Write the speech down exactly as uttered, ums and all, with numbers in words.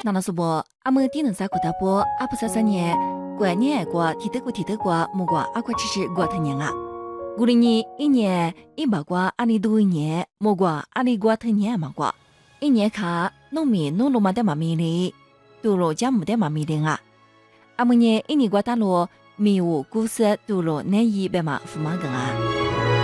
那那说不，阿么低能在过大波，阿不啥啥年，过年过，提得过提得过，莫过阿快吃吃过头年啊。古里年一年一百过阿里多一年，莫过阿里过头年嘛过。一年卡农民农路嘛得嘛米哩，道路加木得嘛米哩啊。阿么年一年过大路，米五古色道路难以被嘛富嘛个啊。